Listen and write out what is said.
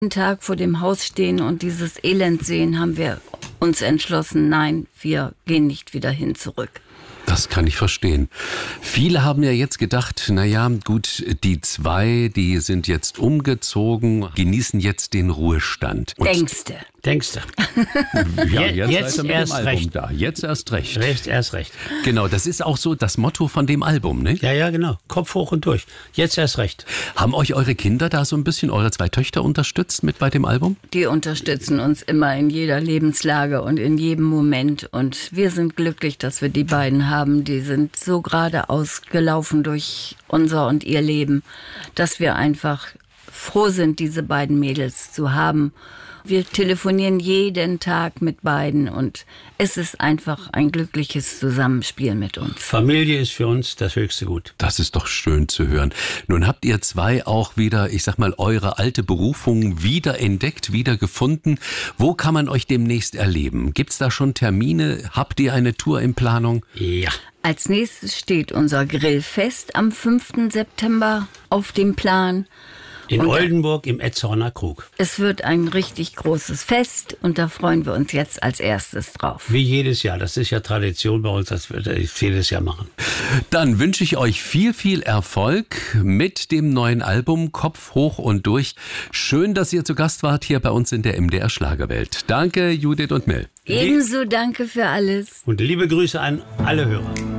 Einen Tag vor dem Haus stehen und dieses Elend sehen, haben wir uns entschlossen, nein, wir gehen nicht wieder hin zurück. Das kann ich verstehen. Viele haben ja jetzt gedacht, naja, gut, die zwei, die sind jetzt umgezogen, genießen jetzt den Ruhestand. Denkste. Ja, jetzt seid ihr mit erst dem Album recht. da. Jetzt erst recht. Erst recht. Genau, das ist auch so das Motto von dem Album, ne? Ja, genau. Kopf hoch und durch. Jetzt erst recht. Haben euch eure Kinder da so ein bisschen, eure zwei Töchter unterstützt mit bei dem Album? Die unterstützen uns immer in jeder Lebenslage und in jedem Moment. Und wir sind glücklich, dass wir die beiden haben. Die sind so geradeaus gelaufen durch unser und ihr Leben, dass wir einfach froh sind, diese beiden Mädels zu haben. Wir telefonieren jeden Tag mit beiden und es ist einfach ein glückliches Zusammenspiel mit uns. Familie ist für uns das höchste Gut. Das ist doch schön zu hören. Nun habt ihr zwei auch wieder, ich sag mal, eure alte Berufung wieder entdeckt, wieder gefunden. Wo kann man euch demnächst erleben? Gibt's da schon Termine? Habt ihr eine Tour in Planung? Ja. Als nächstes steht unser Grillfest am 5. September auf dem Plan. In Oldenburg im Etzhorner Krug. Es wird ein richtig großes Fest und da freuen wir uns jetzt als erstes drauf. Wie jedes Jahr. Das ist ja Tradition bei uns, dass wir das jedes Jahr machen. Dann wünsche ich euch viel, viel Erfolg mit dem neuen Album Kopf hoch und durch. Schön, dass ihr zu Gast wart hier bei uns in der MDR Schlagerwelt. Danke, Judith und Mel. Ebenso danke für alles. Und liebe Grüße an alle Hörer.